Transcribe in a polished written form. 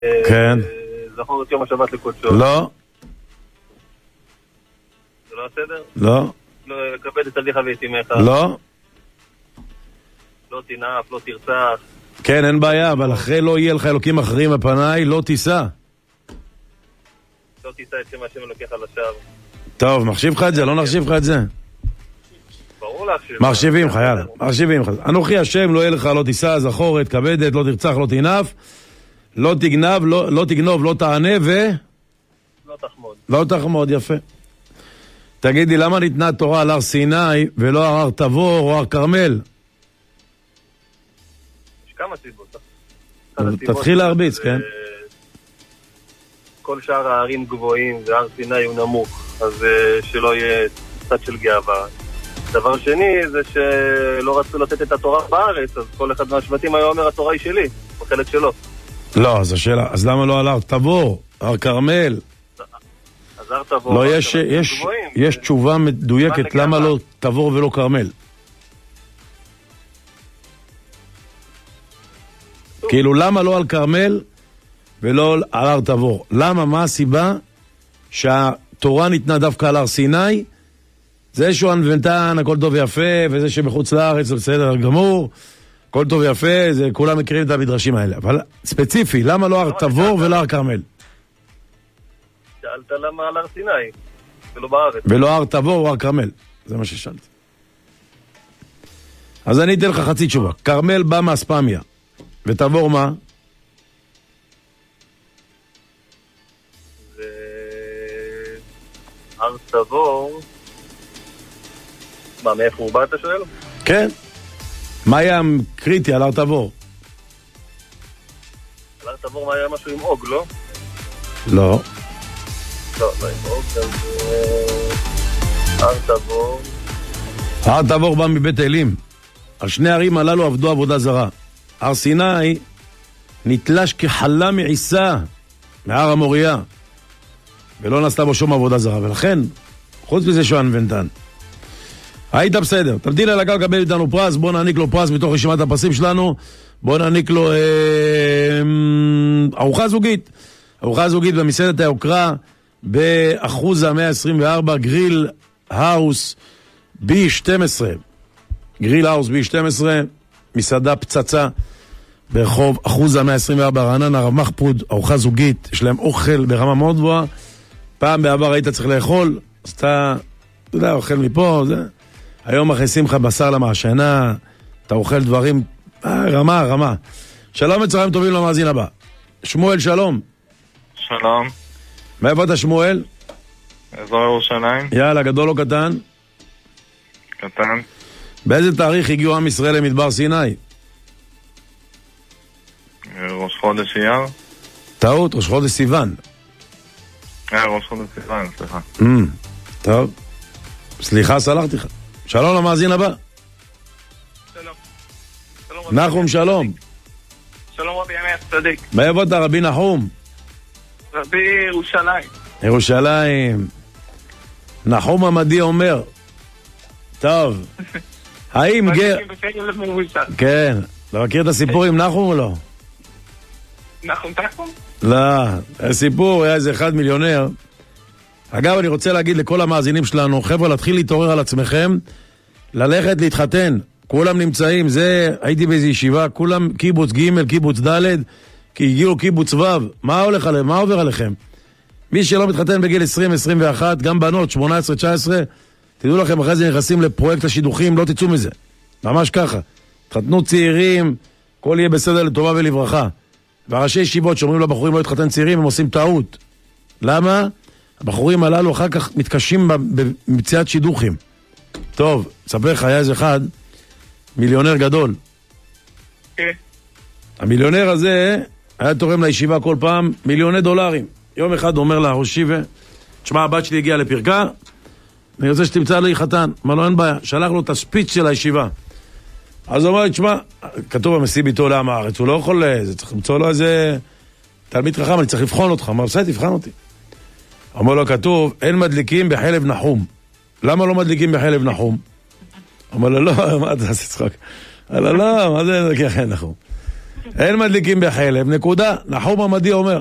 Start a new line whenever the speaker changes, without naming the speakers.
כן.
זכור את יום השבת לקודשו.
לא.
זה לא הסדר?
לא.
לא, כבד את אביך ואת אמך.
לא.
לא תנאף, לא תרצח.
כן, אין בעיה, אבל אחרי לא יהיה לך אלוקים אחרים בפניי, לא תיסע.
לא תישא את שם השם אלוקיך לשווא.
טוב, מחשיב לך את זה? לא נחשיב לך את זה?
ברור לך ש...
מחשיבים לך, יאללה, מחשיבים לך. אנוכי השם, לא יהיה לך, לא תישא, זכור, תכבדת, לא תרצח, לא תנאף, לא תגנב, לא תגנוב, לא תענה
לא תחמוד.
לא תחמוד, יפה. תגידי, למה ניתנה תורה על הר סיני ולא על הר תבור או הר כרמל?
יש כמה סיבות.
תתחיל להרביץ, כן?
כל שאר הערים גבוהים והר סיני הוא נמוך, אז שלא יהיה צד של גאווה. דבר שני זה שלא רצו לתת את התורה בארץ, אז כל אחד מהשבטים היה אומר התורה היא שלי, בחלק שלו.
לא, אז השאלה, אז למה לא על הר תבור, הר כרמל?
אז הר תבור...
לא, יש תשובה מדויקת למה לא תבור ולא כרמל. כאילו, למה לא על כרמל ולא על הר תבור? למה? מה הסיבה שהתורה ניתנה דווקא על הר סיני? זה שהוא אנוונטן, הכל טוב ויפה, וזה שבחוץ לארץ זה בסדר גמור, הכל טוב ויפה, זה כולם מכירים את המדרשים האלה. אבל ספציפי, למה לא הר תבור ולא הר כרמל?
שאלת למה על הר סיני ולא בארץ.
ולא הר תבור או הר כרמל, זה מה ששאלתי. אז אני אתן לך חצי תשובה. כרמל בא מהספמיה, ותבור מה?
הר תבור... מה, מאיפה הוא בא אתה שואל?
כן. מה היה קריטי על הר תבור?
על הר תבור היה משהו עם אוג, לא?
לא.
לא עם אוג, אז... הר תבור...
הר תבור בא מבית אלים. על שני הערים הללו עבדו עבודה זרה. הר סיני נתלש כחלה מעיסה מהר המוריה, ולא נעשתה בו שום עבודה זרה, ולכן, חוץ מזה שהוא אנוונטן. היית בסדר, תמתין על הקו לקבל איתנו פרס, בוא נעניק לו פרס מתוך רשימת הפרסים שלנו, בוא נעניק לו ארוחה זוגית. ארוחה זוגית במסעדת היוקרה באחוז ה-124, גריל האוס B12. גריל האוס B12, מסעדה פצצה ברחוב אחוז ה-124 רעננה, הרב מחפוד, ארוחה זוגית, יש להם אוכל ברמה מאוד גבוהה. פעם בעבר היית צריך לאכול, אז אתה יודע, אוכל מפה, זה... היום מכניסים לך בשר למעשנה, אתה אוכל דברים, רמה. שלום וצהריים טובים למאזין הבא. שמואל, שלום.
שלום.
מאיפה אתה שמואל?
אזור ירושלים.
יאללה, גדול או קטן?
קטן.
באיזה תאריך הגיעו עם ישראל למדבר סיני?
ראש חודש אייר.
טעות, ראש חודש סיוון.
ראש חודש סיוון, סליחה.
טוב. סליחה, סלחתי לך. שלום למאזין הבא.
שלום.
נחום, שלום.
שלום רבי ימי צדיק.
מאיפה אתה, רבי נחום?
רבי ירושלים.
ירושלים. נחום עמדי אומר. טוב. האם גר... כן. אתה מכיר את הסיפור עם נחום או לא?
נחום תחום?
לא. הסיפור היה איזה אחד מיליונר. אגב, אני רוצה להגיד לכל המאזינים שלנו, חבר'ה, להתחיל להתעורר על עצמכם, ללכת להתחתן. כולם נמצאים, זה, הייתי באיזו ישיבה, כולם קיבוץ ג', קיבוץ ד', כי הגיעו קיבוץ ו', מה הולך עליהם? מה עובר עליכם? מי שלא מתחתן בגיל 20, 21, גם בנות, 18, 19, תדעו לכם, אחרי זה נכנסים לפרויקט השידוכים, לא תצאו מזה. ממש ככה. תחתנו צעירים, הכל יהיה בסדר לטובה ולברכה. והראשי ישיבות שאומרים לבחורים לא להתחתן צעירים, הם עושים טעות. למה? הבחורים הללו אחר כך מתקשים במציאת שידוכים. טוב, ספר לך, היה איזה אחד, מיליונר גדול.
כן.
המיליונר הזה היה תורם לישיבה כל פעם מיליוני דולרים. יום אחד אומר לה, ראש ישיבה, תשמע, הבת שלי הגיעה לפרקה, אני רוצה שתמצא לי חתן. אמר לו, אין בעיה. שלח לו את הספיץ של הישיבה. אז הוא אמר לי, תשמע, כתוב המסיב איתו לעם הארץ, הוא לא יכול, זה צריך למצוא לו איזה תלמיד חכם, אני צריך לבחון אותך. אמר, בסדר, תבחן אותי. אמר לו, כתוב, אין מדליקים בחלב נחום. למה לא מדליקים בחלב נחום? אמר לו, לא, מה אתה עושה צחוק? אמר לו, לא, מה זה מדליקים בחלב נחום? אין מדליקים בחלב, נקודה. נחום עמדי אומר.